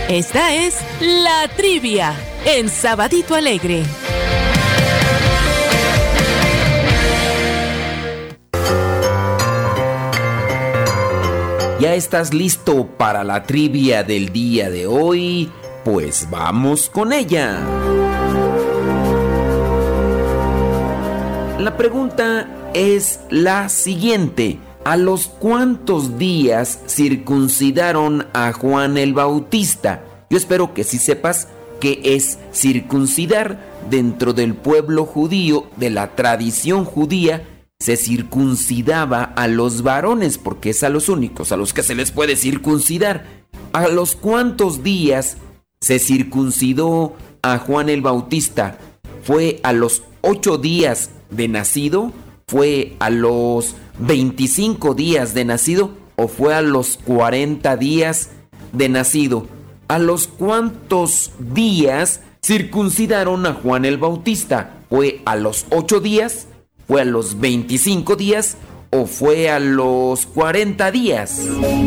Esta es La Trivia en Sabadito Alegre. ¿Ya estás listo para la trivia del día de hoy? Pues vamos con ella. La pregunta es la siguiente. ¿A los cuántos días circuncidaron a Juan el Bautista? Yo espero que sí sepas qué es circuncidar. Dentro del pueblo judío, de la tradición judía, se circuncidaba a los varones porque es a los únicos a los que se les puede circuncidar. ¿A los cuántos días se circuncidó a Juan el Bautista? ¿Fue a los 8 días de nacido? ¿Fue a los 25 días de nacido? ¿O fue a los 40 días de nacido? ¿A los cuántos días circuncidaron a Juan el Bautista? ¿Fue a los 8 días? ¿Fue a los 25 días o fue a los 40 días?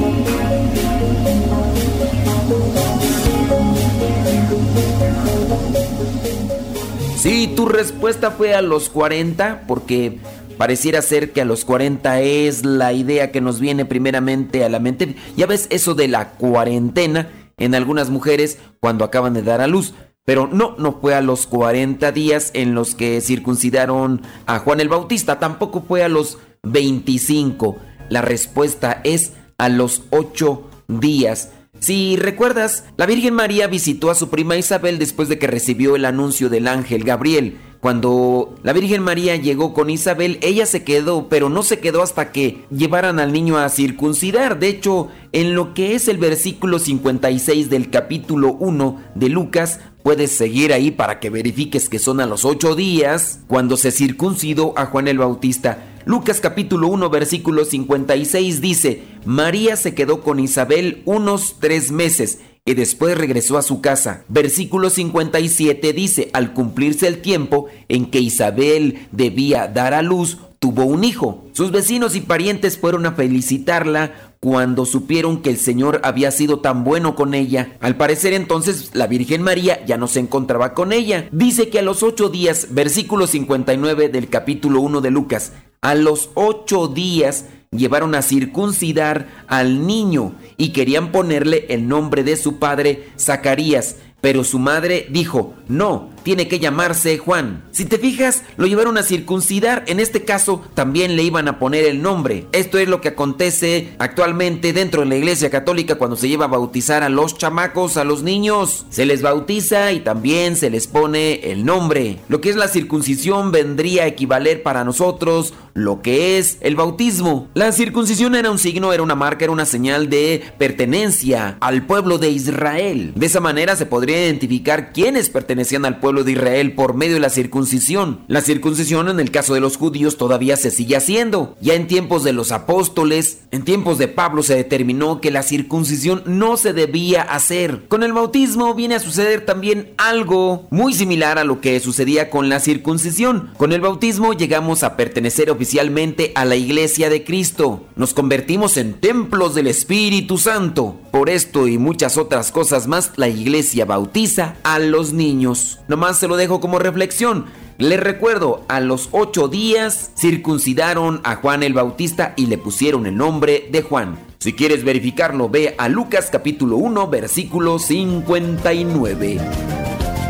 Si tu respuesta fue a los 40, porque pareciera ser que a los 40 es la idea que nos viene primeramente a la mente. Ya ves eso de la cuarentena en algunas mujeres cuando acaban de dar a luz. Pero no fue a los 40 días en los que circuncidaron a Juan el Bautista, tampoco fue a los 25. La respuesta es a los 8 días. Si recuerdas, la Virgen María visitó a su prima Isabel después de que recibió el anuncio del ángel Gabriel. Cuando la Virgen María llegó con Isabel, ella se quedó, pero no se quedó hasta que llevaran al niño a circuncidar. De hecho, en lo que es el versículo 56 del capítulo 1 de Lucas, puedes seguir ahí para que verifiques que son a los 8 días cuando se circuncidó a Juan el Bautista. Lucas capítulo 1 versículo 56 dice: María se quedó con Isabel unos 3 meses y después regresó a su casa. Versículo 57 dice: al cumplirse el tiempo en que Isabel debía dar a luz, tuvo un hijo. Sus vecinos y parientes fueron a felicitarla cuando supieron que el Señor había sido tan bueno con ella. Al parecer entonces la Virgen María ya no se encontraba con ella. Dice que a los 8 días, versículo 59 del capítulo 1 de Lucas, a los 8 días llevaron a circuncidar al niño y querían ponerle el nombre de su padre, Zacarías. Pero su madre dijo: no, tiene que llamarse Juan. Si te fijas, lo llevaron a circuncidar. En este caso, también le iban a poner el nombre. Esto es lo que acontece actualmente dentro de la Iglesia Católica cuando se lleva a bautizar a los chamacos, a los niños. Se les bautiza y también se les pone el nombre. Lo que es la circuncisión vendría a equivaler para nosotros lo que es el bautismo. La circuncisión era un signo, era una marca, era una señal de pertenencia al pueblo de Israel. De esa manera se podría identificar quiénes pertenecían al pueblo de Israel por medio de la circuncisión. La circuncisión en el caso de los judíos todavía se sigue haciendo. Ya en tiempos de los apóstoles, en tiempos de Pablo, se determinó que la circuncisión no se debía hacer. Con el bautismo viene a suceder también algo muy similar a lo que sucedía con la circuncisión. Con el bautismo llegamos a pertenecer oficialmente a la Iglesia de Cristo. Nos convertimos en templos del Espíritu Santo. Por esto y muchas otras cosas más, la Iglesia bautiza a los niños. Nomás se lo dejo como reflexión. Les recuerdo, a los 8 días circuncidaron a Juan el Bautista y le pusieron el nombre de Juan. Si quieres verificarlo, ve a Lucas capítulo 1 versículo 59.